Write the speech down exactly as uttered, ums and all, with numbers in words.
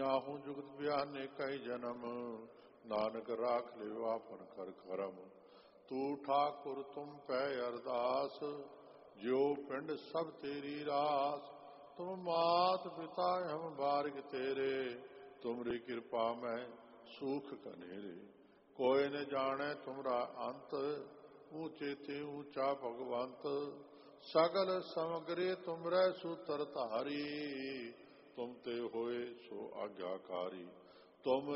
आहूं जुगत बियाने कई जन्म, नानक राख लियो आपन कर करम। तू ठाकुर तुम पै अरदास, ज्यो पिंड सब तेरी रास। तुम मात पिता हम बारिक तेरे, तुमरी कृपा में सूख कनेरे। कोई न जाने तुमरा अंत, ऊंचे ते ऊंचा भगवंत। सगल समग्रे तुमरे सूत्र धारी, तुम ते होए सो आज्ञाकारी। तुम